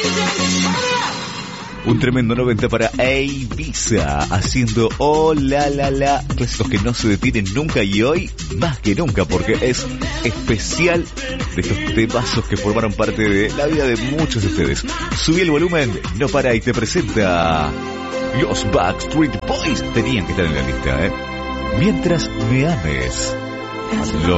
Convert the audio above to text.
Un tremendo 90 para Ibiza, haciendo oh la la la, clásicos que no se detienen nunca y hoy más que nunca porque es especial de estos temazos que formaron parte de la vida de muchos de ustedes. Subí el volumen, no para y te presenta los Backstreet Boys. Tenían que estar en la lista, Mientras me ames.